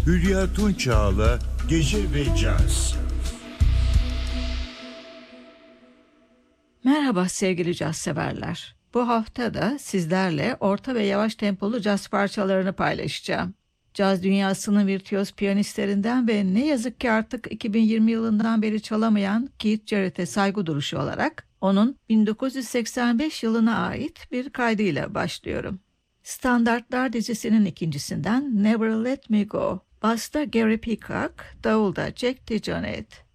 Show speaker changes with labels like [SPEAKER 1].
[SPEAKER 1] Hülya Tunçağ'la Gece ve Caz.
[SPEAKER 2] Merhaba sevgili caz severler. Bu hafta da sizlerle orta ve yavaş tempolu caz parçalarını paylaşacağım. Caz dünyasının virtüöz piyanistlerinden ve ne yazık ki artık 2020 yılından beri çalamayan Keith Jarrett'e saygı duruşu olarak onun 1985 yılına ait bir kaydıyla başlıyorum. Standartlar dizisinin ikincisinden Never Let Me Go. Basta Gary Peacock, davulda Jack DeJohnette.